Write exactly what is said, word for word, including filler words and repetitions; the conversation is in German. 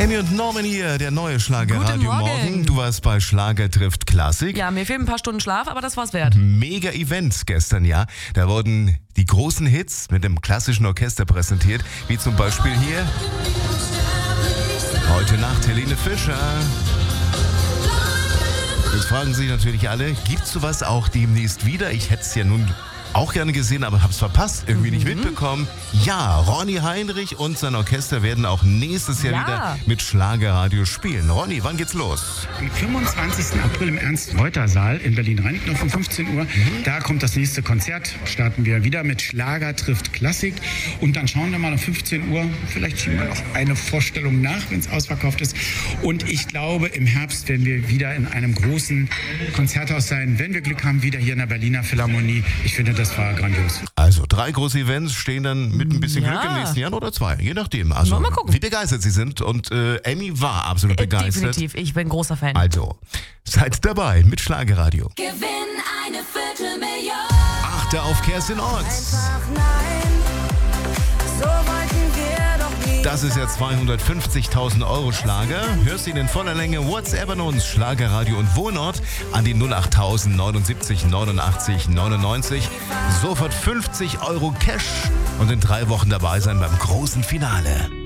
Amy und Norman hier, der neue Schlagerradio Guten Morgen. Morgen. Du warst bei Schlager trifft Klassik. Ja, mir fehlen ein paar Stunden Schlaf, aber das war's wert. Mega Events gestern, ja. Da wurden die großen Hits mit dem klassischen Orchester präsentiert, wie zum Beispiel hier Heute Nacht Helene Fischer. Jetzt fragen sich natürlich alle, gibt's sowas auch demnächst wieder? Ich hätte es ja nun auch gerne gesehen, aber hab's verpasst, irgendwie Mhm. nicht mitbekommen. Ja, Ronny Heinrich und sein Orchester werden auch nächstes Jahr Ja. wieder mit Schlagerradio spielen. Ronny, wann geht's los? Am fünfundzwanzigsten April im Ernst-Reuter-Saal in Berlin-Reinickendorf um fünfzehn Uhr. Da kommt das nächste Konzert. Starten wir wieder mit Schlager trifft Klassik. Und dann schauen wir mal um fünfzehn Uhr. Vielleicht schieben wir noch eine Vorstellung nach, wenn es ausverkauft ist. Und ich glaube, im Herbst werden wir wieder in einem großen Konzerthaus sein. Wenn wir Glück haben, wieder hier in der Berliner Philharmonie. Ich finde, das war grandios. Also drei große Events stehen dann mit ein bisschen Ja. Glück im nächsten Jahr oder zwei, je nachdem. Also Mal gucken. wie begeistert sie sind. Und äh, Amy war absolut Äh, begeistert. Definitiv, ich bin großer Fan. Also, seid dabei mit Schlagerradio. Gewinn eine Viertelmillion. Achte auf Kerstin Orts. Ach nein, so wollten wir doch nie. Das ist ja zweihundertfünfzigtausend Euro Schlager. Hörst ihn in voller Länge WhatsApp an uns, Schlagerradio und Wohnort an die null achttausend neunundsiebzig neunundachtzig neunundneunzig. Sofort fünfzig Euro Cash und in drei Wochen dabei sein beim großen Finale.